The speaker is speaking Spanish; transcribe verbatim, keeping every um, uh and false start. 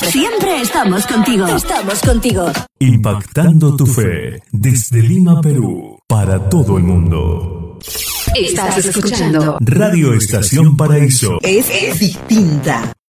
Siempre estamos contigo. Estamos contigo. Impactando tu fe desde Lima, Perú, para todo el mundo. Estás escuchando Radio Estación Paraíso. Es, es distinta.